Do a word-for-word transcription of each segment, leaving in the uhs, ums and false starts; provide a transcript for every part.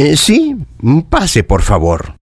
Eh, sí, pase por favor.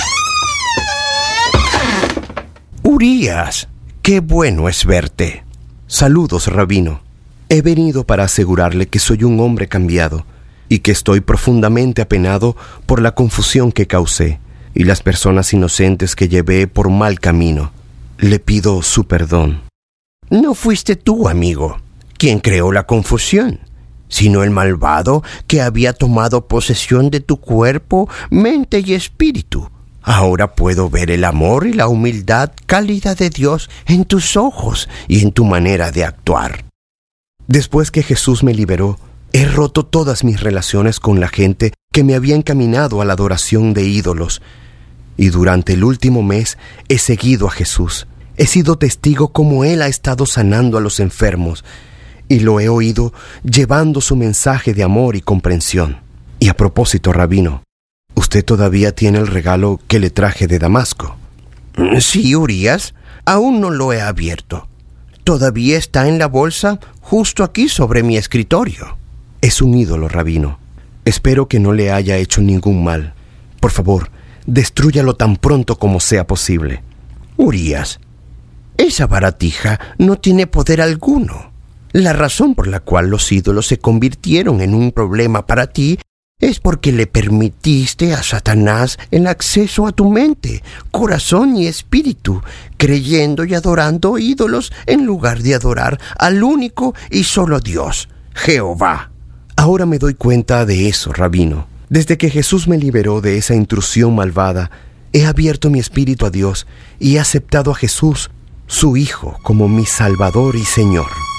Urías, qué bueno es verte. Saludos, rabino. He venido para asegurarle que soy un hombre cambiado y que estoy profundamente apenado por la confusión que causé y las personas inocentes que llevé por mal camino. Le pido su perdón. No fuiste tú, amigo, quien creó la confusión, sino el malvado que había tomado posesión de tu cuerpo, mente y espíritu. Ahora puedo ver el amor y la humildad cálida de Dios en tus ojos y en tu manera de actuar. Después que Jesús me liberó, he roto todas mis relaciones con la gente que me había encaminado a la adoración de ídolos. Y durante el último mes he seguido a Jesús. He sido testigo cómo Él ha estado sanando a los enfermos, y lo he oído llevando su mensaje de amor y comprensión. Y a propósito, rabino, ¿usted todavía tiene el regalo que le traje de Damasco? Sí, Urías, aún no lo he abierto. Todavía está en la bolsa justo aquí sobre mi escritorio. Es un ídolo, rabino. Espero que no le haya hecho ningún mal. Por favor, destrúyalo tan pronto como sea posible. Urías, esa baratija no tiene poder alguno. La razón por la cual los ídolos se convirtieron en un problema para ti es porque le permitiste a Satanás el acceso a tu mente, corazón y espíritu, creyendo y adorando ídolos en lugar de adorar al único y solo Dios, Jehová. Ahora me doy cuenta de eso, rabino. Desde que Jesús me liberó de esa intrusión malvada, he abierto mi espíritu a Dios y he aceptado a Jesús, su Hijo, como mi Salvador y Señor.